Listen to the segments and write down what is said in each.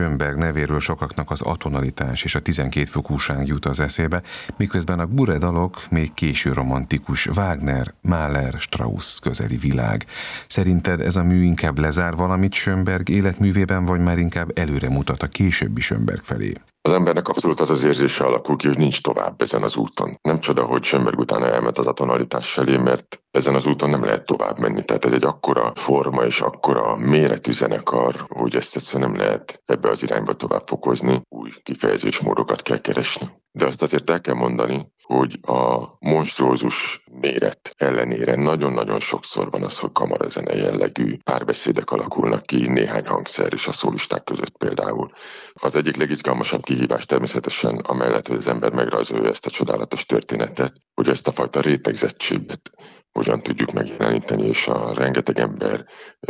Schönberg nevéről sokaknak az atonalitás és a 12 fokúság jut az eszébe, miközben a Gurre dalok még késő romantikus Wagner, Mahler, Strauss közeli világ. Szerinted ez a mű inkább lezár valamit Schönberg életművében, vagy már inkább előre mutat a későbbi Schönberg felé? Az embernek abszolút az az érzése alakul ki, hogy nincs tovább ezen az úton. Nem csoda, hogy Schönberg utána elment az atonalitás felé, mert ezen az úton nem lehet tovább menni. Tehát ez egy akkora forma és akkora méretű zenekar, hogy ezt egyszerűen nem lehet ebbe az irányba tovább fokozni. Új kifejezésmódokat kell keresni. De azt azért el kell mondani, hogy a monstrózus méret ellenére nagyon-nagyon sokszor van az, hogy kamarazene jellegű párbeszédek alakulnak ki, néhány hangszer és a szólisták között például. Az egyik legizgalmasabb kihívás természetesen amellett, hogy az ember megrajzolja ezt a csodálatos történetet, hogy ezt a fajta rétegzettséget hogyan tudjuk megjeleníteni, és a rengeteg ember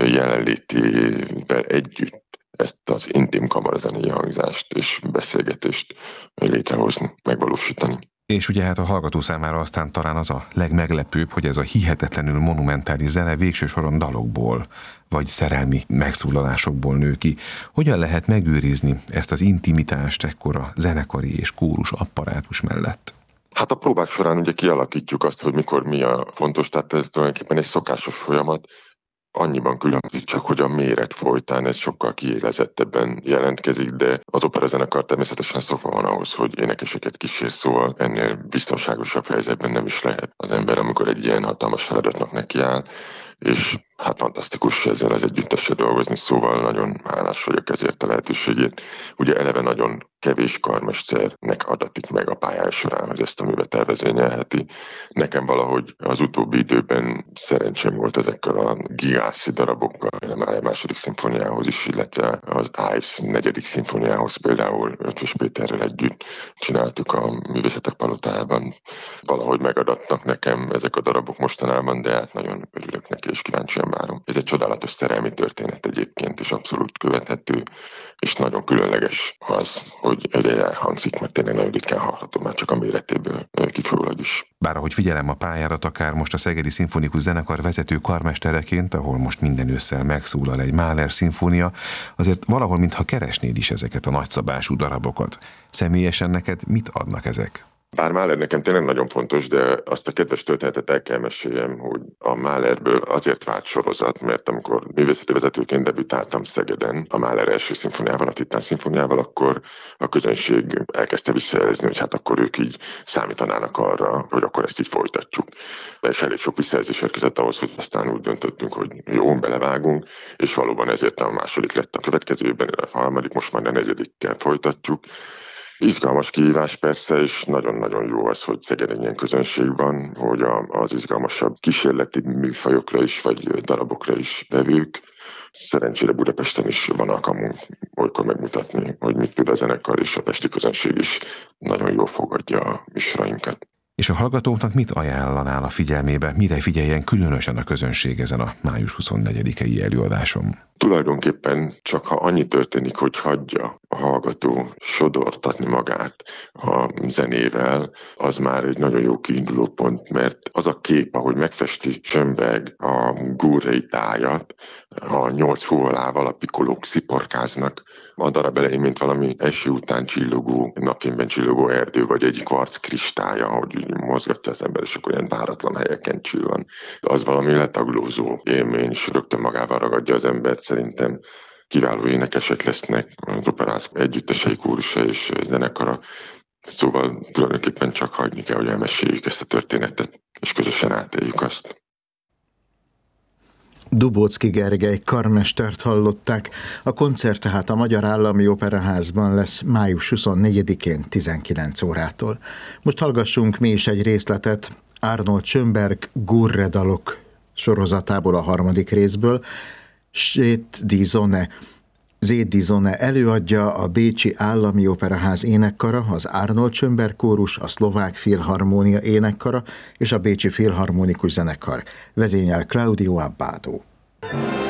jelenlétével együtt ezt az intim kamarazenei hangzást és beszélgetést létrehozni, megvalósítani. És ugye hát a hallgató számára aztán talán az a legmeglepőbb, hogy ez a hihetetlenül monumentális zene végső soron dalokból, vagy szerelmi megszólalásokból nő ki. Hogyan lehet megőrizni ezt az intimitást ekkora zenekari és kórus apparátus mellett? Hát a próbák során ugye kialakítjuk azt, hogy mikor mi a fontos, tehát ez tulajdonképpen egy szokásos folyamat, annyiban különbözik csak, hogy a méret folytán ez sokkal kiélezettebben jelentkezik, de az operazenekar természetesen szokva van ahhoz, hogy énekeseket kísér, szóval ennél biztonságosabb helyzetben nem is lehet az ember, amikor egy ilyen hatalmas feladatnak nekiáll, és hát fantasztikus ezzel az együttessel dolgozni, szóval nagyon hálás vagyok ezért a lehetőségét. Ugye eleve nagyon kevés karmesternek adatik meg a pályája során, hogy ezt a művet elvezényelheti. Nekem valahogy az utóbbi időben szerencsém volt ezekkel a gigászi darabokkal, a Mahler második szimfóniához is, illetve az Ice negyedik szimfóniához például Ötvös Péterrel együtt csináltuk a Művészetek Palotájában. Valahogy megadatnak nekem ezek a darabok mostanában, de hát nagyon örülök neki és kíváncsian várom. Ez egy csodálatos szerelmi történet egyébként, és abszolút követhető, és nagyon különleges az, hogy ez elhangzik, mert tényleg nagyon ritkán hallható, már csak a méretéből kifolyólag is. Bár ahogy figyelem a pályárat, akár most a Szegedi Szimfonikus Zenekar vezető karmestereként, ahol most minden ősszel megszólal egy Mahler szimfónia, azért valahol mintha keresnéd is ezeket a nagyszabású darabokat. Személyesen neked mit adnak ezek? Bár Mahler nekem tényleg nagyon fontos, de azt a kedves történetet el kell meséljem, hogy a Mahlerből azért vált sorozat, mert amikor művészeti vezetőként debütáltam Szegeden, a Mahler első szimfóniával, a Titán szimfóniával, akkor a közönség elkezdte visszajelezni, hogy hát akkor ők így számítanának arra, hogy akkor ezt így folytatjuk. És elég sok visszajelzés érkezett ahhoz, hogy aztán úgy döntöttünk, hogy jó, belevágunk, és valóban ezért a második lett a következőben, a harmadik, most már a negyedikkel folytatjuk. Izgalmas kihívás persze, és nagyon-nagyon jó az, hogy Szegeden ilyen közönség van, hogy az izgalmasabb kísérleti műfajokra is, vagy darabokra is vevők. Szerencsére Budapesten is van alkalmunk olykor megmutatni, hogy mit tud a zenekar, és a pesti közönség is nagyon jól fogadja a műsorainkat. És a hallgatóknak mit ajánlanál a figyelmébe, mire figyeljen különösen a közönség ezen a május 24-i előadáson? Tulajdonképpen csak ha annyi történik, hogy hagyja a hallgató sodortatni magát a zenével, az már egy nagyon jó kiinduló pont, mert az a kép, ahogy megfesti Schönberg a gurrei tájat, a 8 fuvolával a pikolók sziporkáznak, a darab elején, mint valami eső után csillogó, napfényben csillogó erdő, vagy egy kvarc kristálya, ahogy mozgatja az ember, és akkor ilyen váratlan helyeken csillan. Az valami letaglózó élmény, és rögtön magával ragadja az embert. Szerintem kiváló énekesek lesznek, az operáz együttesei, kórusa és zenekara. Szóval tulajdonképpen csak hagyni kell, hogy elmeséljük ezt a történetet, és közösen átéljük azt. Dubóczky Gergely karmestert hallották. A koncert tehát a Magyar Állami Operaházban lesz május 24-én 19 órától. Most hallgassunk mi is egy részletet Arnold Schönberg Gurre dalok sorozatából, a harmadik részből. Zét die Sonne előadja a Bécsi Állami Operaház énekkara, az Arnold Schönberg kórus, a Szlovák Filharmónia énekkara és a Bécsi Filharmonikus Zenekar. Vezényel Claudio Abbado.